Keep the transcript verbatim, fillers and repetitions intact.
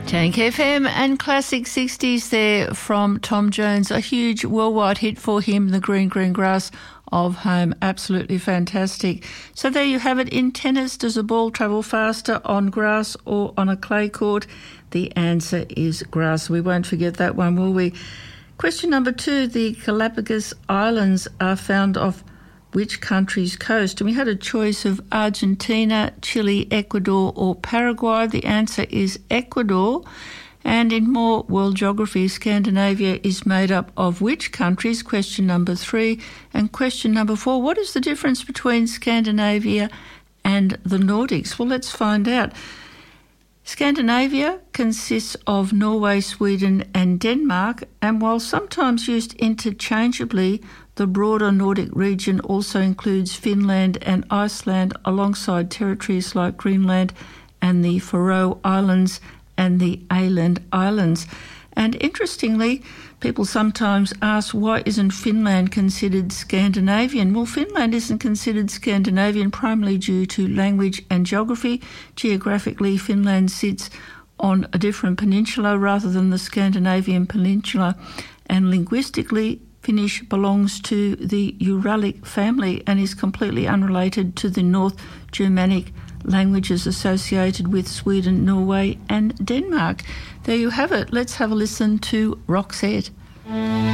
Jank F M and Classic sixties there from Tom Jones. A huge worldwide hit for him, The Green Green Grass of Home. Absolutely fantastic. So there you have it. In tennis, does a ball travel faster on grass or on a clay court? The answer is grass. We won't forget that one, will we? Question number two, the Galapagos Islands are found off which country's coast? And we had a choice of Argentina, Chile, Ecuador or Paraguay. The answer is Ecuador. And in more world geography, Scandinavia is made up of which countries? Question number three. And question number four, what is the difference between Scandinavia and the Nordics? Well, let's find out. Scandinavia consists of Norway, Sweden and Denmark, and while sometimes used interchangeably, the broader Nordic region also includes Finland and Iceland alongside territories like Greenland and the Faroe Islands and the Åland Islands. And interestingly, people sometimes ask, why isn't Finland considered Scandinavian? Well, Finland isn't considered Scandinavian primarily due to language and geography. Geographically, Finland sits on a different peninsula rather than the Scandinavian peninsula. And linguistically, Finnish belongs to the Uralic family and is completely unrelated to the North Germanic languages associated with Sweden, Norway and Denmark. There you have it. Let's have a listen to Roxette.